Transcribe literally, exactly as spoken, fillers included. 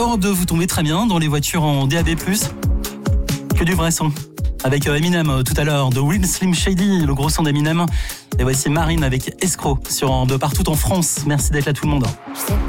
Europe deux, vous tombez très bien dans les voitures en D A B plus. Que du vrai son. Avec Eminem tout à l'heure, de Will Slim Shady, le gros son d'Eminem. Et voici Marine avec Escroc sur Europe deux partout en France. Merci d'être là tout le monde.